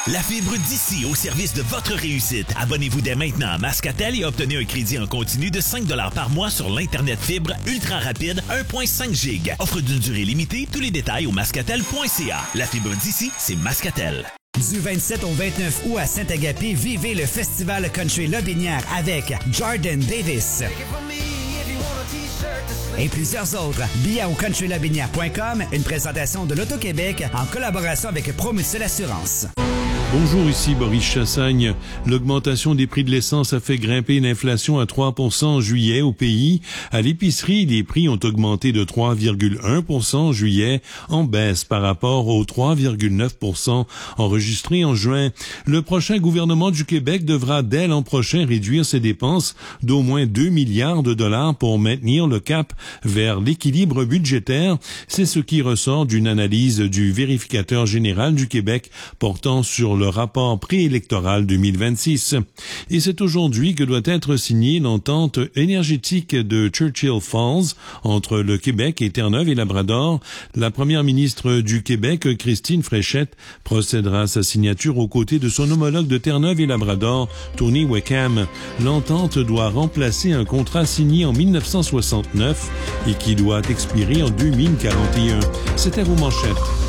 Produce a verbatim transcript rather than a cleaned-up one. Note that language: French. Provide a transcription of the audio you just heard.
La fibre d'ici au service de votre réussite. Abonnez-vous dès maintenant à Mascatel et obtenez un crédit en continu de cinq dollars par mois sur l'Internet fibre ultra rapide un virgule cinq giga. Offre d'une durée limitée. Tous les détails au mascatel point c a. La fibre d'ici, c'est Mascatel. Du vingt-sept au vingt-neuf août à Saint-Agapi, vivez le Festival Country Lobinière avec Jordan Davis et plusieurs autres. Billets au country lobinière point com, une présentation de l'Auto-Québec en collaboration avec Promutuelle Assurance. Bonjour, ici Boris Chassagne. L'augmentation des prix de l'essence a fait grimper l'inflation à trois pour cent en juillet au pays. À l'épicerie, les prix ont augmenté de trois virgule un pour cent en juillet, en baisse par rapport aux trois virgule neuf pour cent enregistrés en juin. Le prochain gouvernement du Québec devra dès l'an prochain réduire ses dépenses d'au moins deux milliards de dollars pour maintenir le cap vers l'équilibre budgétaire. C'est ce qui ressort d'une analyse du vérificateur général du Québec portant sur le le rapport préélectoral deux mille vingt-six. Et c'est aujourd'hui que doit être signée l'entente énergétique de Churchill Falls entre le Québec et Terre-Neuve et Labrador. La première ministre du Québec, Christine Fréchette, procédera à sa signature aux côtés de son homologue de Terre-Neuve et Labrador, Tony Wickham. L'entente doit remplacer un contrat signé en mille neuf cent soixante-neuf et qui doit expirer en deux mille quarante et un. C'était vos manchettes.